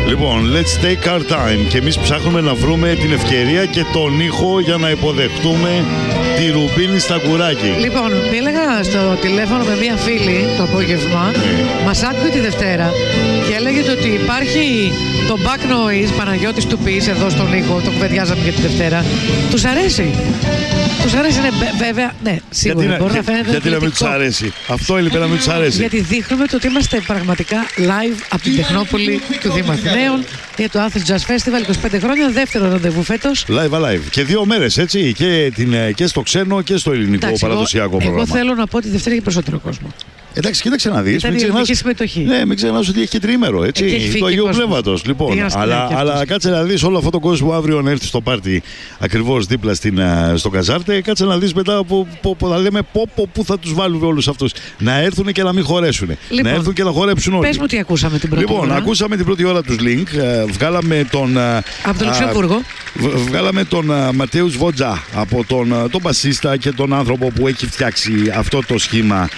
Λοιπόν, let's take our time. Και εμείς ψάχνουμε να βρούμε την ευκαιρία και τον ήχο για να υποδεχτούμε τη Ρουμπίνη Σταγκουράκη. Λοιπόν, μίλαγα στο τηλέφωνο με μία φίλη το απόγευμα. Μας άκουγε τη Δευτέρα και έλεγε ότι υπάρχει το back noise Παναγιώτης του Πης εδώ στον ήχο. Το κουβεντιάζαμε και τη Δευτέρα. Τους αρέσει. Τους αρέσει, ναι, βέβαια. Ναι, σίγουρα. Μπορεί να φαίνεται. Γιατί να μην τους αρέσει. Αυτό είναι να μην τους αρέσει. Γιατί δείχνουμε το ότι είμαστε πραγματικά live από την Τεχνόπολη του Δήμου Αθηναίων για το Athens Jazz Festival 25 χρόνια. Δεύτερο ραντεβού φέτος. Live. Και 2 μέρες, έτσι. Και στο ξένο και στο ελληνικό παραδοσιακό πρόγραμμα. Εγώ θέλω να πω ότι Δευτέρα έχει περισσότερο κόσμο. Εντάξει, κοίταξε να δεις. Μην ξεχνάς ότι έχει και τριήμερο, έτσι. Το Αγίου Πνεύματος. Λοιπόν, αλλά κάτσε να δεις όλο αυτό το κόσμο αύριο να έρθει στο πάρτι ακριβώς δίπλα στο Καζάρτε. Κάτσε να δεις μετά που θα λέμε πού θα τους βάλουμε όλους αυτούς. Να έρθουν και να μην χωρέσουν. Λοιπόν, να έρθουν και να χορέψουν όλοι. Πες μου τι ακούσαμε την πρώτη ώρα. Λοιπόν, ακούσαμε την πρώτη ώρα τους Link. Βγάλαμε τον. Από το Λουξεμβούργο. Βγάλαμε τον Ματέους Βότζα από τον μπασίστα και τον άνθρωπο που έχει φτιάξει αυτό το σχήμα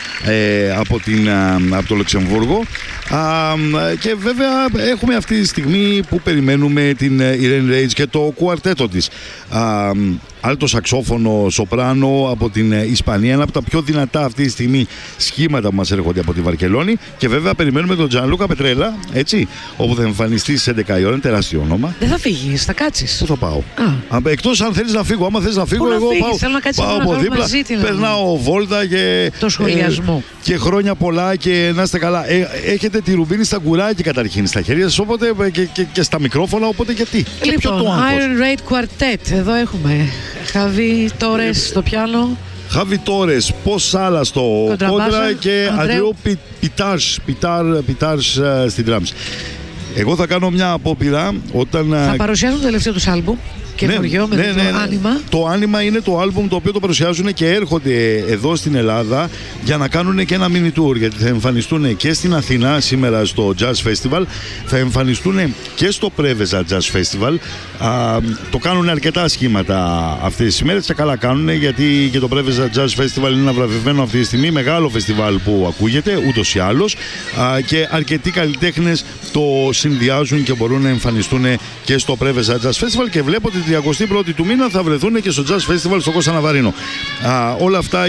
από το Λουξεμβούργο. Και βέβαια έχουμε αυτή τη στιγμή που περιμένουμε την Irene Rage και το κουαρτέτο της. Άλτο σαξόφωνο, σοπράνο από την Ισπανία, ένα από τα πιο δυνατά αυτή τη στιγμή σχήματα που μας έρχονται από τη Βαρκελόνη. Και βέβαια περιμένουμε τον Τζανλούκα Πετρέλα, έτσι, όπου θα εμφανιστεί στις 11 η ώρα, είναι τεράστιο όνομα. Δεν θα φύγεις, θα κάτσεις. Πού θα πάω? Εκτός αν θέλεις να φύγω. Άμα θες να φύγω, εγώ πάω από δίπλα. Περνάω βόλτα και. Το σχολιασμό. Και χρόνια πολλά και να είστε καλά. Έχετε τη Ρουμπίνη Σταγκουράκη καταρχήν στα χέρια σας, οπότε και στα μικρόφωνα, οπότε γιατί? Λοιπόν, Iron Raid Quartet, εδώ έχουμε. Χαβί Τόρες στο πιάνο. Χαβί Τόρες, Πώς άλλα στο κόντρα και Αντρέου Πιτάρ στην drums. Εγώ θα κάνω μια απόπειρα όταν. Θα παρουσιάσουν το τελευταίο τους άλμπουμ. Καινούριο με το Άνιμα. Το Άνιμα είναι το άλμπουμ το οποίο το παρουσιάζουν και έρχονται εδώ στην Ελλάδα για να κάνουν και ένα mini tour, γιατί θα εμφανιστούν και στην Αθήνα σήμερα στο Jazz Festival, θα εμφανιστούν και στο Πρέβεζα Jazz Festival. Το κάνουν αρκετά σχήματα αυτές τις ημέρες και καλά κάνουν, γιατί και το Πρέβεζα Jazz Festival είναι ένα βραβευμένο αυτή τη στιγμή, μεγάλο φεστιβάλ που ακούγεται ούτως ή άλλως, και αρκετοί καλλιτέχνες το συνδυάζουν και μπορούν να εμφανιστούν και στο Πρέβεζα Jazz Festival, και βλέπω ότι 31η του μήνα θα βρεθούν και στο Jazz Festival στο Κώστα Ναβαρίνο. Όλα αυτά